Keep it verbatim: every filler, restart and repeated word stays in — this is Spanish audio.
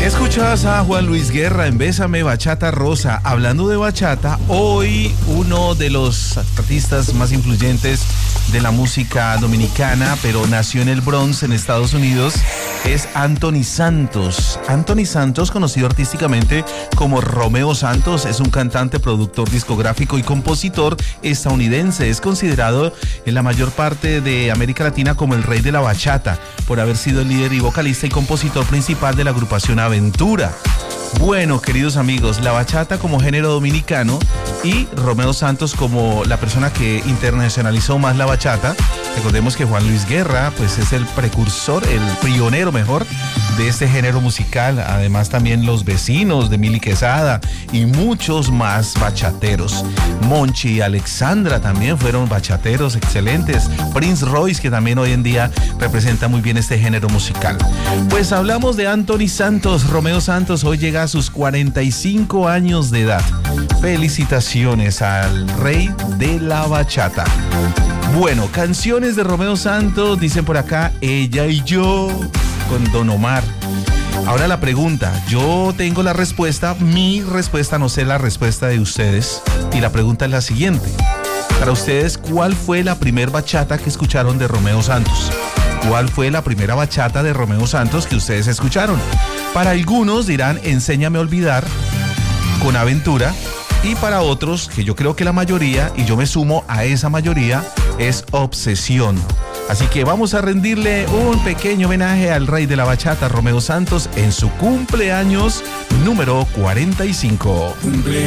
Escuchas a Juan Luis Guerra en Bésame Bachata Rosa. Hablando de bachata, hoy uno de los artistas más influyentes de la música dominicana, pero nació en el Bronx, en Estados Unidos, es Anthony Santos. Anthony Santos, conocido artísticamente como Romeo Santos, es un cantante, productor discográfico y compositor estadounidense. Es considerado en la mayor parte de América Latina como el rey de la bachata, por haber sido el líder y vocalista y compositor principal de la agrupación Aventura. Bueno, queridos amigos, la bachata como género dominicano y Romeo Santos como la persona que internacionalizó más la bachata. Recordemos que Juan Luis Guerra pues es el precursor, el pionero mejor de este género musical. Además también Los Vecinos de Mili Quesada y muchos más bachateros. Monchi y Alexandra también fueron bachateros excelentes. Prince Royce, que también hoy en día representa muy bien este género musical. Pues hablamos de Anthony Santos. Romeo Santos hoy llega a sus cuarenta y cinco años de edad. Felicitaciones al rey de la bachata. Bueno, canciones de Romeo Santos, dicen por acá, Ella y Yo, con Don Omar. Ahora la pregunta, yo tengo la respuesta, mi respuesta, no sé la respuesta de ustedes, y la pregunta es la siguiente. Para ustedes, ¿cuál fue la primer bachata que escucharon de Romeo Santos? ¿Cuál fue la primera bachata de Romeo Santos que ustedes escucharon? Para algunos dirán, Enséñame a olvidar, con Aventura. Y para otros, que yo creo que la mayoría, y yo me sumo a esa mayoría, es Obsesión. Así que vamos a rendirle un pequeño homenaje al rey de la bachata, Romeo Santos, en su cumpleaños número cuarenta y cinco.